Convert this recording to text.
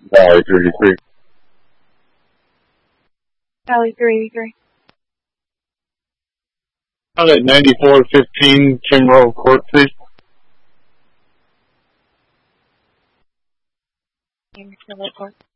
Valley 33. Valley 33. I'm at 9415 Kimrow Court, please. Kimrow Court.